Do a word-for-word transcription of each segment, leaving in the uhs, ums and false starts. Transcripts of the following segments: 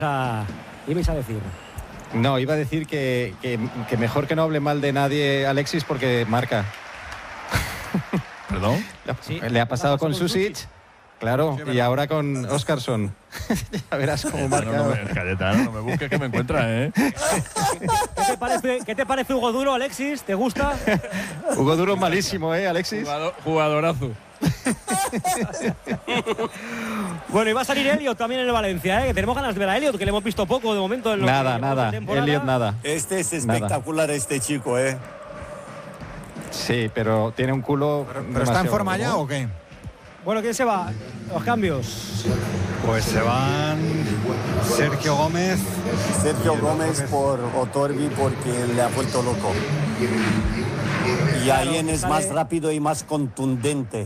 a, ibais a decir? No, iba a decir que, que, que mejor que no hable mal de nadie Alexis porque marca. ¿Perdón? Sí, le ha pasado con Susic, claro, sí, y ahora con Óscarsson. Ya verás cómo marca. No, no, Cayetano, no me busques que me encuentras, ¿eh? ¿Qué te parece, qué te parece Hugo Duro, Alexis? ¿Te gusta? Hugo Duro malísimo, ¿eh, Alexis? Jugador, jugadorazo. Bueno, y va a salir Elliot también en el Valencia, ¿eh? Que tenemos ganas de ver a Elliot, que le hemos visto poco de momento. En lo nada, que nada, Elliot nada. Este es espectacular, nada. Este chico, ¿eh? Sí, pero tiene un culo. ¿Pero, pero está en forma ya o qué? Bueno, ¿quién se va? Los cambios. Pues se van Sergio Gómez. Sergio Gómez por Otorbi porque le ha vuelto loco. Y claro, Allen es sale... más rápido y más contundente.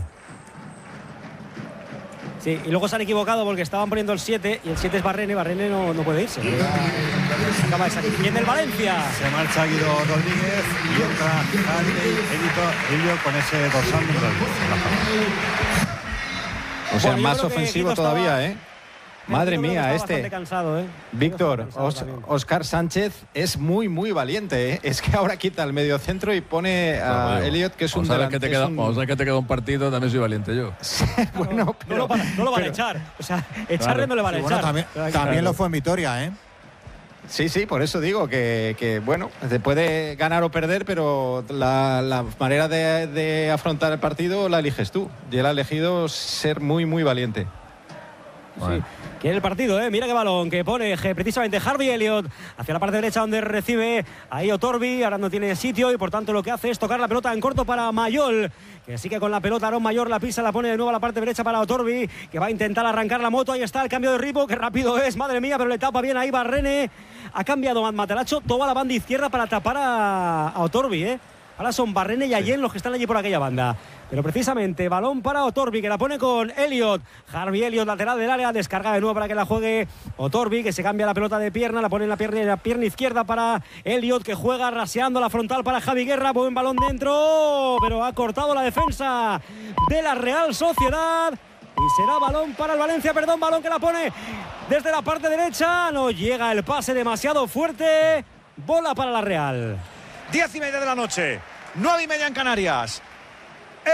Sí, y luego se han equivocado porque estaban poniendo el siete y el siete es Barrene. Barrene no, no puede irse. Acaba de salir. Y en el Valencia. Se marcha Guido Rodríguez y entra Harvey Elliot con ese dorsal número diez. O sea, bueno, más ofensivo todavía, ¿eh? Madre mía, este cansado, ¿eh? Víctor, Os, Óscar Sánchez es muy, muy valiente, ¿eh? Es que ahora quita el mediocentro y pone a bueno, Elliot, que es un delantero. Que te queda, un... Vamos a ver que te queda un partido, también soy valiente yo. Bueno, pero, no, lo van, no lo van pero, a echar. O sea, echarle claro. no le van a sí, echar. Bueno, también claro. también lo fue en Vitoria, ¿eh? Sí, sí, por eso digo que, que bueno, se puede ganar o perder, pero la, la manera de, de afrontar el partido la eliges tú. Y él ha elegido ser muy, muy valiente. Sí. Quiere el partido, ¿eh? Mira qué balón que pone precisamente Harvey Elliot hacia la parte derecha donde recibe ahí Otorbi. Ahora no tiene sitio y por tanto lo que hace es tocar la pelota en corto para Mayol, que sigue con la pelota. Aaron Mayor la pisa, la pone de nuevo a la parte derecha para Otorbi, que va a intentar arrancar la moto. Ahí está el cambio de ritmo, que rápido es, madre mía, pero le tapa bien ahí Barrene. Ha cambiado Mataracho toda la banda izquierda para tapar a, a Otorbi, ¿eh? Ahora son Barrene y Allen los que están allí por aquella banda. Pero precisamente balón para Otorbi, que la pone con Elliot. Harvey Elliot, lateral del área, descarga de nuevo para que la juegue Otorbi, que se cambia la pelota de pierna, la pone en la pierna, en la pierna izquierda para Elliot, que juega raseando la frontal para Javi Guerra. Buen balón dentro, pero ha cortado la defensa de la Real Sociedad. Y será balón para el Valencia, perdón, balón que la pone desde la parte derecha. No llega el pase demasiado fuerte. Bola para la Real. Diez y media de la noche, nueve y media en Canarias.